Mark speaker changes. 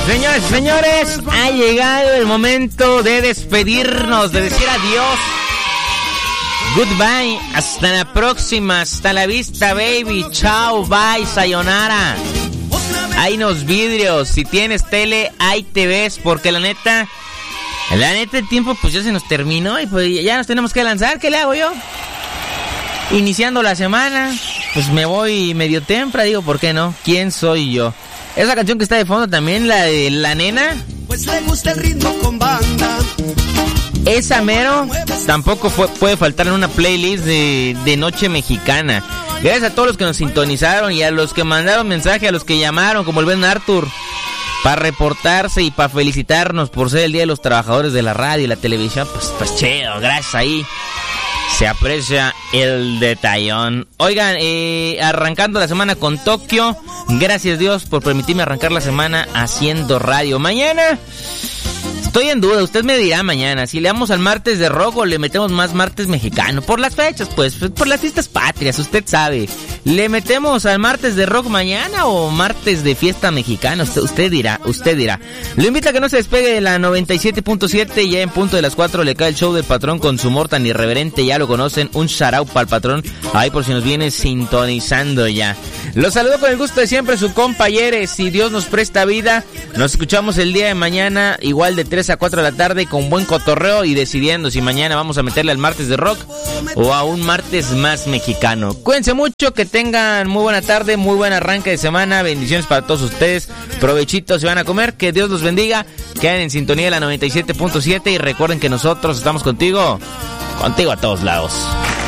Speaker 1: Señoras y señores, ha llegado el momento de despedirnos, de decir adiós. Goodbye, hasta la próxima, hasta la vista, baby. Chao, bye, sayonara. Hay unos vidrios, si tienes tele, ahí te ves, porque la neta el tiempo pues ya se nos terminó y pues ya nos tenemos que lanzar. ¿Qué le hago yo? Iniciando la semana, pues me voy medio temprano, digo, ¿por qué no? ¿Quién soy yo? Esa canción que está de fondo también, la de La Nena,
Speaker 2: pues le gusta el ritmo con banda.
Speaker 1: Esa mero tampoco puede faltar en una playlist de Noche Mexicana. Gracias a todos los que nos sintonizaron y a los que mandaron mensaje, a los que llamaron, como el buen Arthur, para reportarse y para felicitarnos por ser el Día de los Trabajadores de la radio y la televisión. Pues chido, gracias ahí. Se aprecia el detallón. Oigan, arrancando la semana con Tokio. Gracias Dios por permitirme arrancar la semana haciendo radio. Mañana estoy en duda, usted me dirá mañana si le damos al martes de rock o le metemos más martes mexicano. Por las fechas, pues, por las fiestas patrias, usted sabe. ¿Le metemos al martes de rock mañana o martes de fiesta mexicana? Usted dirá. Lo invito a que no se despegue de la 97.7, ya en punto de las 4 le cae el show del patrón con su humor tan irreverente, ya lo conocen, un shout out para el patrón, ahí por si nos viene sintonizando ya. Los saludo con el gusto de siempre, su compa Yeres, si Dios nos presta vida, nos escuchamos el día de mañana, igual de 3 a 4 de la tarde, con buen cotorreo y decidiendo si mañana vamos a meterle al martes de rock o a un martes más mexicano. Cuídense mucho, que tengan muy buena tarde, muy buen arranque de semana, bendiciones para todos ustedes, provechitos si van a comer, que Dios los bendiga, queden en sintonía de la 97.7 y recuerden que nosotros estamos contigo a todos lados.